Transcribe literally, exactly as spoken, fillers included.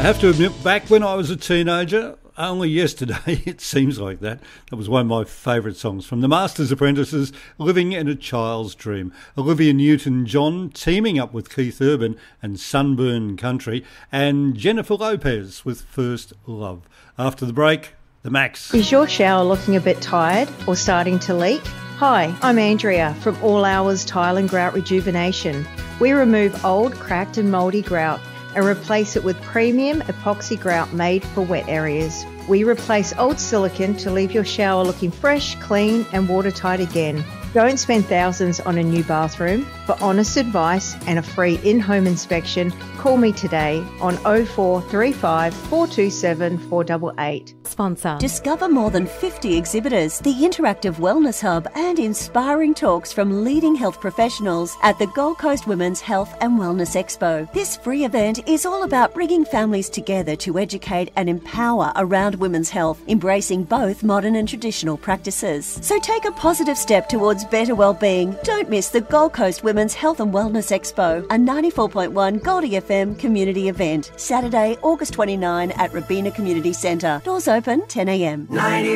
I have to admit, back when I was a teenager, only yesterday, it seems like that, that was one of my favourite songs from The Master's Apprentices, Living in a Child's Dream. Olivia Newton-John teaming up with Keith Urban and Sunburn Country, and Jennifer Lopez with First Love. After the break, the Max. Is your shower looking a bit tired or starting to leak? Hi, I'm Andrea from All Hours Tile and Grout Rejuvenation. We remove old, cracked and mouldy grout and replace it with premium epoxy grout made for wet areas. We replace old silicone to leave your shower looking fresh, clean and watertight again. Don't spend thousands on a new bathroom. For honest advice and a free in-home inspection, call me today on oh four three five, four two seven, four eight eight. Sponsor. Discover more than fifty exhibitors, the interactive wellness hub and inspiring talks from leading health professionals at the Gold Coast Women's Health and Wellness Expo. This free event is all about bringing families together to educate and empower around women's health, embracing both modern and traditional practices. So take a positive step towards better well-being. Don't miss the Gold Coast Women's Health and Wellness Expo, a ninety-four point one Goldie F M community event. Saturday, August twenty-ninth at Robina Community Centre. Doors open ten a m.